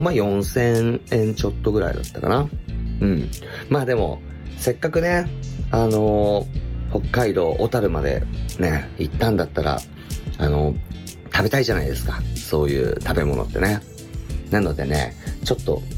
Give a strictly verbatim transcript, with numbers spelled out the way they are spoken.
まあよんせんえんちょっとぐらいだったかな。うん。まあでも、せっかくね、あのー、北海道小樽までね、行ったんだったら、あのー、食べたいじゃないですか。そういう食べ物ってね。なのでね、ちょっと